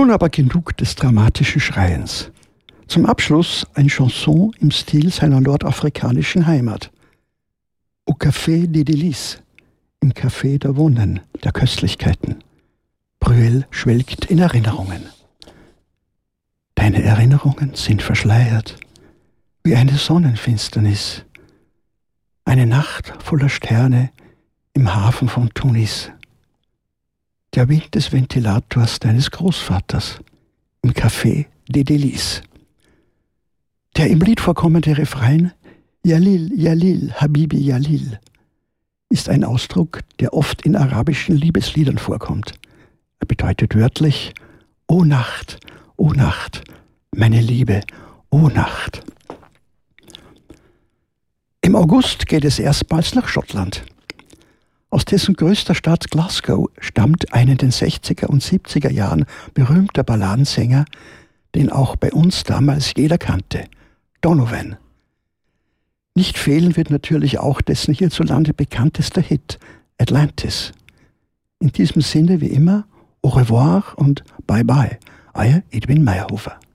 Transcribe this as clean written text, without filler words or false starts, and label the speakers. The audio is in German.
Speaker 1: Nun aber genug des dramatischen Schreiens. Zum Abschluss ein Chanson im Stil seiner nordafrikanischen Heimat. Au Café des Délices, im Café der Wohnen, der Köstlichkeiten. Brüel schwelgt in Erinnerungen. Deine Erinnerungen sind verschleiert, wie eine Sonnenfinsternis. Eine Nacht voller Sterne im Hafen von Tunis. Der Wind des Ventilators deines Großvaters im Café des Délices. Der im Lied vorkommende Refrain Yalil, Yalil, Habibi Yalil ist ein Ausdruck, der oft in arabischen Liebesliedern vorkommt. Er bedeutet wörtlich O Nacht, meine Liebe, O Nacht. Im August geht es erstmals nach Schottland. Aus dessen größter Stadt Glasgow stammt ein in den 60er und 70er Jahren berühmter Balladensänger, den auch bei uns damals jeder kannte, Donovan. Nicht fehlen wird natürlich auch dessen hierzulande bekanntester Hit, Atlantis. In diesem Sinne wie immer, au revoir und bye bye, euer Edwin Meyerhofer.